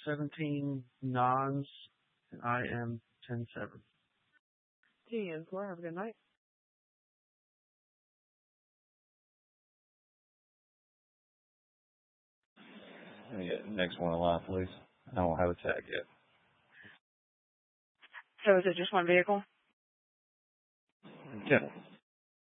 17 nons, and I am 10-7. 10-4. Have a good night. Next one alive, please. I don't have a tag yet. So is it just one vehicle? Yeah.